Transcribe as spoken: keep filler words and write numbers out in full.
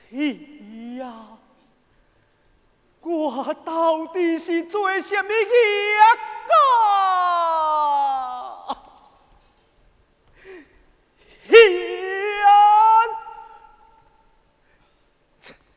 天呀！我到底是做什么孽